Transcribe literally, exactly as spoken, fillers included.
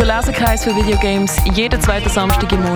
Lesekreis für Videogames jeden zweiten Samstag im Monat.